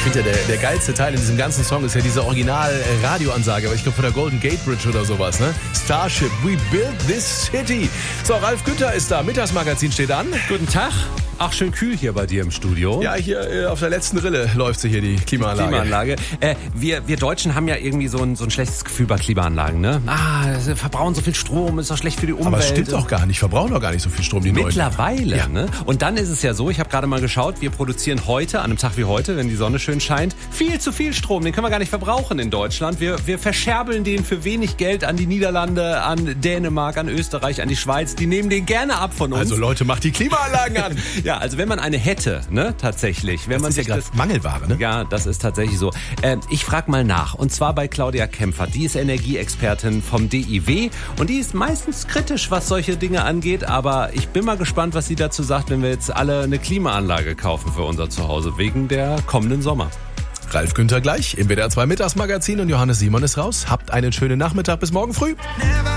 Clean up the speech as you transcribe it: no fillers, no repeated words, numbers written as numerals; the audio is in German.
finde ja, der geilste Teil in diesem ganzen Song ist ja diese Original-Radioansage, ich glaube von der Golden Gate Bridge oder sowas, ne? Starship, we built this city. So, Ralf Günther ist da, Mittagsmagazin steht an. Guten Tag. Ach, schön kühl hier bei dir im Studio. Ja, hier auf der letzten Rille läuft sie hier, die Klimaanlage. Wir Deutschen haben ja irgendwie so ein schlechtes Gefühl bei Klimaanlagen, ne? Sie verbrauchen so viel Strom, ist doch schlecht für die Umwelt. Aber es stimmt auch gar nicht, verbrauchen doch gar nicht so viel Strom, die Mittlerweile, ja. Ne? Und dann ist es ja so, ich habe gerade mal geschaut, wir produzieren heute, an einem Tag wie heute, wenn die Sonne schön scheint, viel zu viel Strom. Den können wir gar nicht verbrauchen in Deutschland. Wir verscherbeln den für wenig Geld an die Niederlande, an Dänemark, an Österreich, an die Schweiz. Die nehmen den gerne ab von uns. Also Leute, macht die Klimaanlagen an. Ja, also wenn man eine hätte, ne, tatsächlich. Wenn das man ist sich ja gerade Mangelware, ne? Ja, das ist tatsächlich so. Ich frage mal nach. Und zwar bei Claudia Kempfert. Die ist Energieexpertin vom DIW. Und die ist meistens kritisch, was solche Dinge angeht. Aber ich bin mal gespannt, was sie dazu sagt, wenn wir jetzt alle eine Klimaanlage kaufen für unser Zuhause. Wegen der kommenden Sommer. Ralf Günther gleich im WDR 2 Mittagsmagazin und Johannes Simon ist raus. Habt einen schönen Nachmittag. Bis morgen früh.